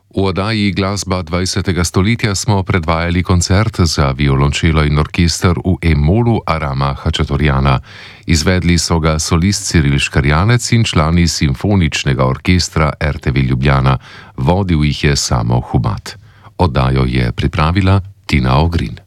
V oddaji Glasba 20. stoletja smo predvajali koncert za violončelo in orkester v E-molu Arama Hačaturjana. Izvedli so ga solist Ciril Škarjanec in člani simfoničnega orkestra RTV Ljubljana. Vodil jih je Samo Humat. Oddajo je pripravila Tina Ogrin.